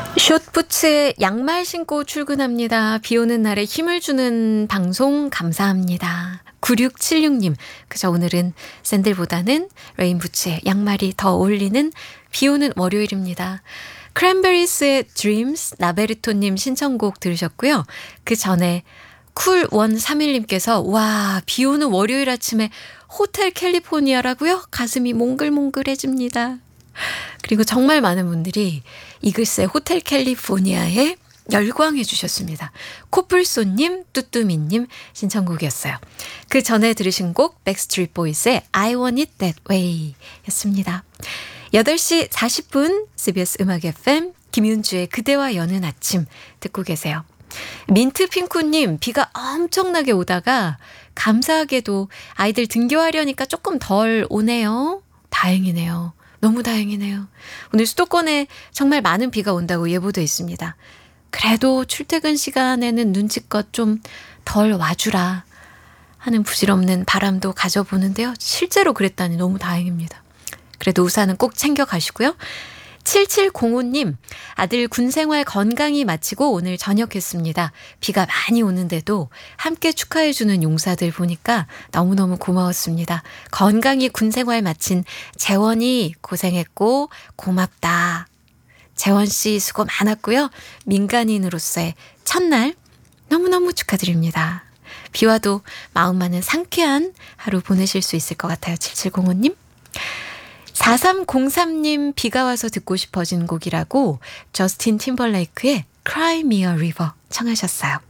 숏부츠에 양말 신고 출근합니다. 비 오는 날에 힘을 주는 방송 감사합니다. 9676님, 그저 오늘은 샌들보다는 레인부츠에 양말이 더 어울리는 비 오는 월요일입니다. 크랜베리스의 Dreams, 나베르토님 신청곡 들으셨고요. 그 전에 쿨131님께서 와, 비 오는 월요일 아침에 호텔 캘리포니아라고요? 가슴이 몽글몽글해집니다. 그리고 정말 많은 분들이 이글스의 호텔 캘리포니아에 열광해 주셨습니다. 코뿔소님, 뚜뚜미님 신청곡이었어요. 그 전에 들으신 곡 백스트리트 보이스의 I Want It That Way 였습니다. 8시 40분 CBS 음악 FM 김윤주의 그대와 여는 아침 듣고 계세요. 민트핑크님, 비가 엄청나게 오다가 감사하게도 아이들 등교하려니까 조금 덜 오네요. 다행이네요. 너무 다행이네요. 오늘 수도권에 정말 많은 비가 온다고 예보돼 있습니다. 그래도 출퇴근 시간에는 눈치껏 좀 덜 와주라 하는 부질없는 바람도 가져보는데요. 실제로 그랬다니 너무 다행입니다. 그래도 우산은 꼭 챙겨 가시고요. 7705님, 아들 군생활 건강히 마치고 오늘 전역했습니다. 비가 많이 오는데도 함께 축하해주는 용사들 보니까 너무너무 고마웠습니다. 건강히 군생활 마친 재원이 고생했고 고맙다. 재원 씨 수고 많았고요. 민간인으로서의 첫날 너무너무 축하드립니다. 비 와도 마음만은 상쾌한 하루 보내실 수 있을 것 같아요. 7705님. 4303님, 비가 와서 듣고 싶어진 곡이라고 저스틴 팀벌레이크의 Cry Me a River 청하셨어요.